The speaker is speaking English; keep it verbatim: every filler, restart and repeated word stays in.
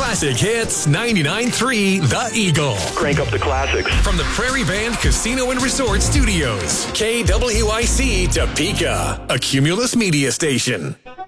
Classic Hits ninety-nine point three The Eagle. Crank up the classics. From the Prairie Band Casino and Resort Studios. K W I C Topeka, a Cumulus media station.